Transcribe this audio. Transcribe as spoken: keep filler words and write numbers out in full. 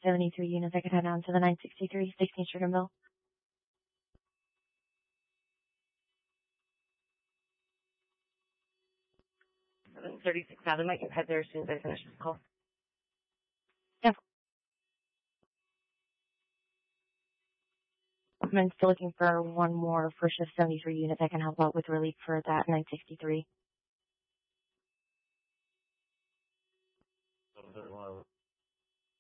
seventy-three units. I could head down to the nine sixty-three, sixteenth Sugar Mill. seven thirty-six Avenue. I can head there as soon as I finish this call. Yeah. I'm still looking for one more first shift seventy-three units. I can help out with relief for that nine sixty-three.